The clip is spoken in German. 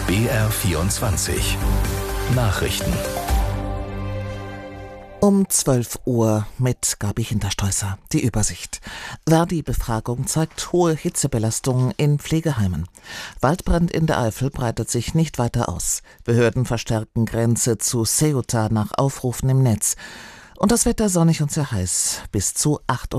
BR24 Nachrichten. Um 12 Uhr mit Gabi Hinterstoißer. Die Übersicht. Verdi-Befragung zeigt hohe Hitzebelastungen in Pflegeheimen. Waldbrand in der Eifel breitet sich nicht weiter aus. Behörden verstärken Grenze zu Ceuta nach Aufrufen im Netz. Und das Wetter sonnig und sehr heiß, bis zu 38